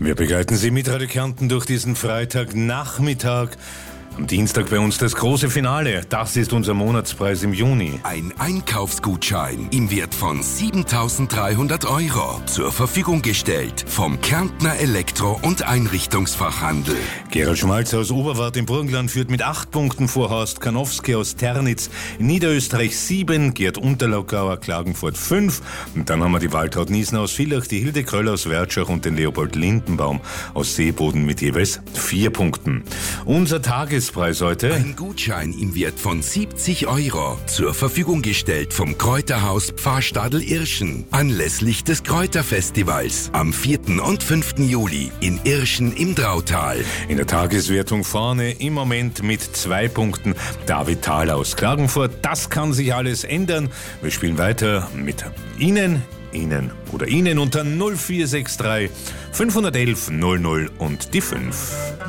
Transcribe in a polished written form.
Wir begleiten Sie mit Radio Kärnten durch diesen Freitagnachmittag. Am Dienstag bei uns das große Finale. Das ist unser Monatspreis im Juni. Ein Einkaufsgutschein im Wert von 7.300 € zur Verfügung gestellt vom Kärntner Elektro- und Einrichtungsfachhandel. Gerald Schmalz aus Oberwart im Burgenland führt mit 8 Punkten vor Horst Kanowski aus Ternitz. In Niederösterreich 7, Gerd Unterlaugauer, Klagenfurt 5. Und dann haben wir die Waltraud Niesen aus Villach, die Hilde Kröll aus Wertschach und den Leopold Lindenbaum aus Seeboden mit jeweils 4 Punkten. Unser Tagespreis heute: Ein Gutschein im Wert von 70 € zur Verfügung gestellt vom Kräuterhaus Pfarrstadel Irschen anlässlich des Kräuterfestivals am 4. und 5. Juli in Irschen im Drautal. In der Tageswertung vorne im Moment mit 2 Punkten David Thaler aus Klagenfurt. Das kann sich alles ändern. Wir spielen weiter mit Ihnen unter Ihnen unter 0463 511 00 und die 5.